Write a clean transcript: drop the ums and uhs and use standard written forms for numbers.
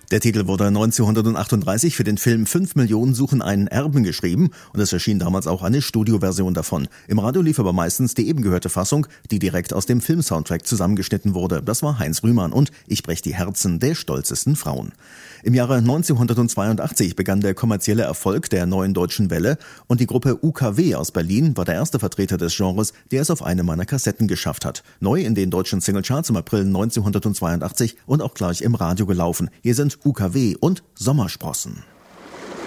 Der Titel wurde 1938 für den Film 5 Millionen suchen einen Erben geschrieben und es erschien damals auch eine Studioversion davon. Im Radio lief aber meistens die eben gehörte Fassung, die direkt aus dem Filmsoundtrack zusammengeschnitten wurde. Das war Heinz Rühmann und Ich brech die Herzen der stolzesten Frauen. Im Jahre 1982 begann der kommerzielle Erfolg der Neuen Deutschen Welle und die Gruppe UKW aus Berlin war der erste Vertreter des Genres, der es auf eine meiner Kassetten geschafft hat. Neu in den deutschen Singlecharts im April 1982 und auch gleich im Radio gelaufen. Hier sind UKW und Sommersprossen.